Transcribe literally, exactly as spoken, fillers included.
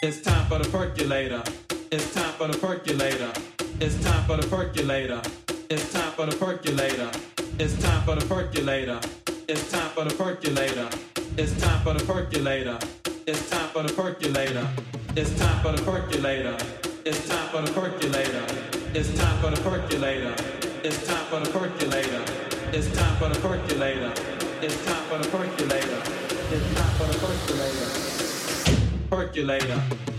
It's time for the percolator. It's time for the percolator. It's time for the percolator. It's time for the percolator. It's time for the percolator. It's time for the percolator. It's time for the percolator. It's time for the percolator. It's time for the percolator. It's time for the percolator. It's time for the percolator. It's time for the percolator. It's time for the percolator. It's time for the percolator. It's time for the percolator. Percolator.